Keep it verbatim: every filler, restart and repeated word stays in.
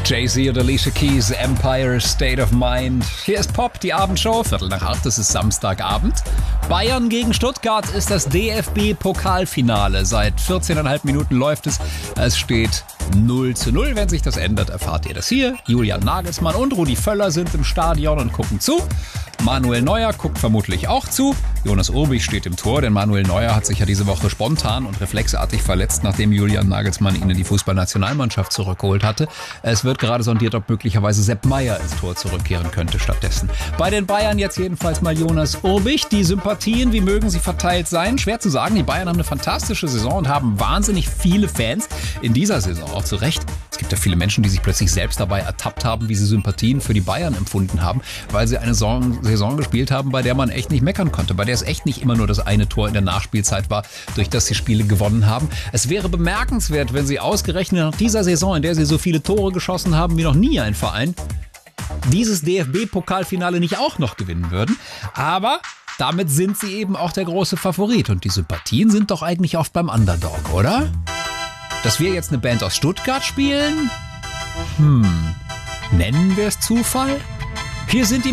Jay-Z und Alicia Keys, Empire State of Mind. Hier ist Pop, die Abendshow, Viertel nach acht, es ist Samstagabend. Bayern gegen Stuttgart ist das D F B-Pokalfinale. Seit vierzehneinhalb Minuten läuft es. Es steht null zu null. Wenn sich das ändert, erfahrt ihr das hier. Julian Nagelsmann und Rudi Völler sind im Stadion und gucken zu. Manuel Neuer guckt vermutlich auch zu. Jonas Urbich steht im Tor, denn Manuel Neuer hat sich ja diese Woche spontan und reflexartig verletzt, nachdem Julian Nagelsmann ihn in die Fußballnationalmannschaft zurückgeholt hatte. Es wird gerade sondiert, ob möglicherweise Sepp Maier ins Tor zurückkehren könnte stattdessen. Bei den Bayern jetzt jedenfalls mal Jonas Urbich. Die Sympathien, wie mögen sie verteilt sein? Schwer zu sagen. Die Bayern haben eine fantastische Saison und haben wahnsinnig viele Fans in dieser Saison. Auch zu Recht. Es gibt ja viele Menschen, die sich plötzlich selbst dabei ertappt haben, wie sie Sympathien für die Bayern empfunden haben, weil sie eine Saison, Saison gespielt haben, bei der man echt nicht meckern konnte, bei der es echt nicht immer nur das eine Tor in der Nachspielzeit war, durch das sie Spiele gewonnen haben. Es wäre bemerkenswert, wenn sie ausgerechnet nach dieser Saison, in der sie so viele Tore geschossen haben wie noch nie ein Verein, dieses D F B-Pokalfinale nicht auch noch gewinnen würden. Aber damit sind sie eben auch der große Favorit und die Sympathien sind doch eigentlich oft beim Underdog, oder? Dass wir jetzt eine Band aus Stuttgart spielen? Hm, nennen wir es Zufall? Hier sind die